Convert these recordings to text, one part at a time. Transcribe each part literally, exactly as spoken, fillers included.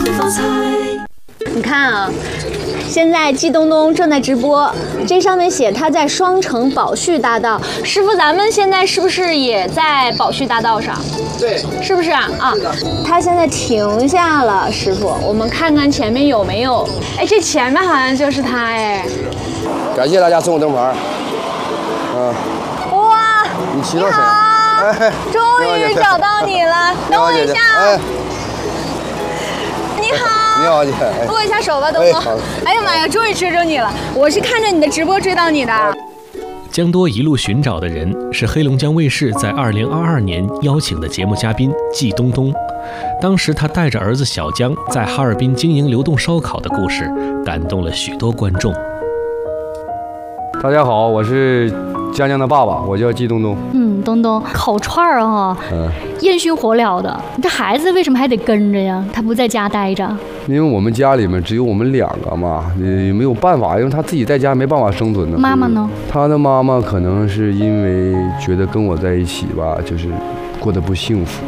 你看啊，现在季东东正在直播，这上面写他在双城宝旭大道。师傅，咱们现在是不是也在宝旭大道上？ 对， 是不是啊？啊，他现在停下了，师傅，我们看看前面有没有。哎，这前面好像就是他哎。 感谢大家送我灯牌。嗯。 哇！ 你骑到谁？ 哎，终于找到你了。等我一下。哎。你好。 你好，姐。 握一下手吧，东东。哎呀妈呀，终于追着你了！我是看着你的直播追到你的。 江多一路寻找的人是黑龙江卫视在二零二二年邀请的节目嘉宾季东东。当时他带着儿子小江在哈尔滨经营流动烧烤的故事，感动了许多观众。 大家好，我是江江的爸爸，我叫季东东。 嗯，东东烤串儿哈，嗯，烟熏火燎的。你这孩子为什么还得跟着呀？他不在家待着？ 因为我们家里面只有我们两个嘛，也没有办法，因为他自己在家没办法生存的。 妈妈呢？ 他的妈妈可能是因为觉得跟我在一起吧，就是过得不幸福，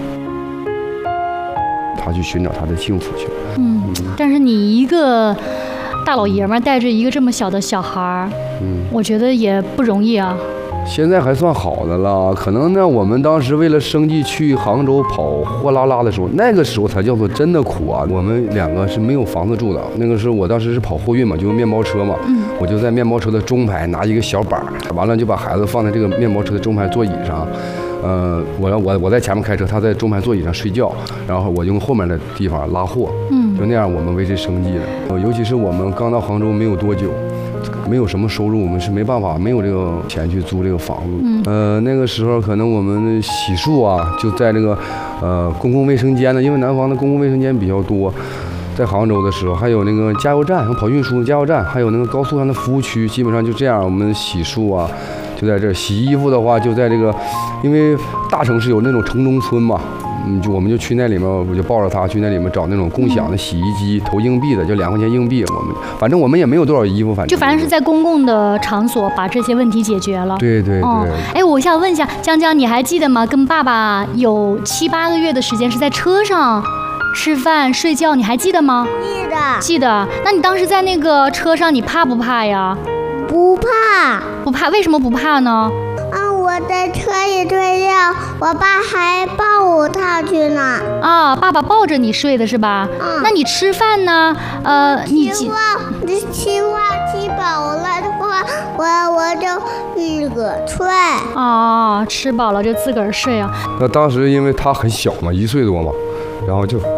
他去寻找他的幸福去了。 嗯，嗯但是你一个大老爷们带着一个这么小的小孩，嗯，我觉得也不容易啊。 现在还算好的了，可能呢，我们当时为了生计去杭州跑货拉拉的时候，那个时候才叫做真的苦啊。我们两个是没有房子住的，那个时候我当时是跑货运嘛，就用面包车嘛，嗯，我就在面包车的中排拿一个小板，完了就把孩子放在这个面包车的中排座椅上，呃，我我我在前面开车，他在中排座椅上睡觉，然后我用后面的地方拉货，嗯，就那样我们维持生计的。尤其是我们刚到杭州没有多久。没有什么收入，我们是没办法，没有这个钱去租这个房子。嗯，呃，那个时候可能我们洗漱啊，就在这个呃公共卫生间呢，因为南方的公共卫生间比较多，在杭州的时候，还有那个加油站，跑运输的加油站，还有那个高速上的服务区，基本上就这样，我们洗漱啊，就在这儿。洗衣服的话，就在这个，因为大城市有那种城中村嘛。嗯，就我们就去那里面，我就抱着他去那里面找那种共享的洗衣机，投硬币的，就两块钱硬币。我们反正我们也没有多少衣服，反正就反正是在公共的场所把这些问题解决了。 对对对。哦， 哎，我想问一下江江，你还记得吗？跟爸爸有七八个月的时间是在车上吃饭睡觉，你还记得吗？ 记得。 记得。那你当时在那个车上，你怕不怕呀？ 不怕。 不怕？为什么不怕呢？ 我在车里睡觉，我爸还抱我上去呢。 啊，爸爸抱着你睡的是吧？嗯。那你吃饭呢？呃，你吃饭，你吃饭吃饱了的话，我我就自个儿睡。 哦，吃饱了就自个儿睡啊。 那当时因为他很小嘛，一岁多嘛，然后就。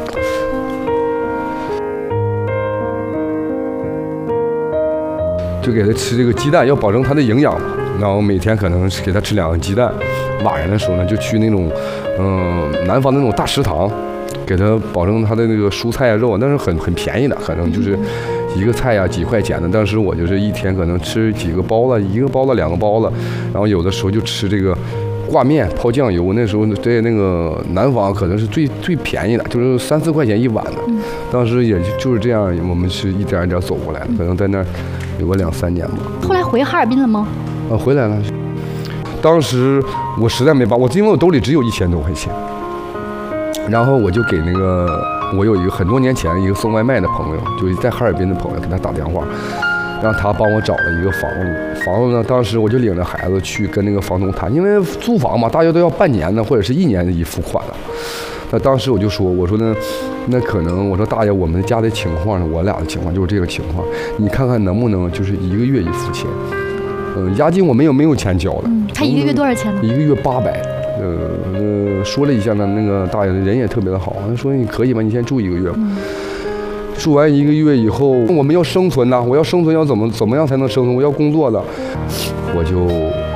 就给他吃这个鸡蛋，要保证他的营养嘛。然后每天可能是给他吃两个鸡蛋，晚上的时候呢，就去那种，嗯、呃，南方的那种大食堂，给他保证他的那个蔬菜啊肉，那是很很便宜的，可能就是一个菜呀、啊、几块钱的。当时我就是一天可能吃几个包子，一个包子两个包子，然后有的时候就吃这个挂面泡酱油。那时候在那个南方可能是最最便宜的，就是三四块钱一碗的。当时也就是这样，我们是一点一点走过来的，可能在那儿有个两三年吧。 后来回哈尔滨了吗？ 啊，回来了。当时我实在没办法，我因为我兜里只有一千多块钱，然后我就给那个我有一个很多年前一个送外卖的朋友，就是在哈尔滨的朋友，给他打电话，让他帮我找了一个房子。房子呢，当时我就领着孩子去跟那个房东谈，因为租房嘛，大家都要半年的或者是一年的一付款的。那当时我就说，我说呢，那可能我说大爷，我们家的情况呢，我俩的情况就是这个情况，你看看能不能就是一个月一付钱。嗯，押金我们又没有钱交的。 嗯，他一个月多少钱呢？ 一个月八百。呃呃，说了一下呢，那个大爷人也特别的好，他说你可以吗？你先住一个月。嗯。住完一个月以后，我们要生存呐，我要生存要怎么怎么样才能生存？我要工作的，我就